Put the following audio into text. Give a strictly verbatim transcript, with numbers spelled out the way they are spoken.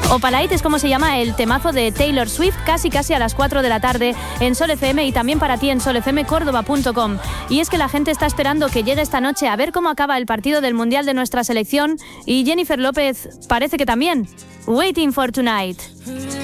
Opalite es como se llama el temazo de Taylor Swift, casi casi a las cuatro de la tarde en Sol F M y también para ti en sol f m córdoba punto com. Y es que la gente está esperando que llegue esta noche a ver cómo acaba el partido del Mundial de nuestra selección y Jennifer López parece que también. Waiting for Tonight.